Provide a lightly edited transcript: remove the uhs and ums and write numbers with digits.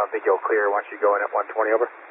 don't think you'll clear once you go in at 120 over.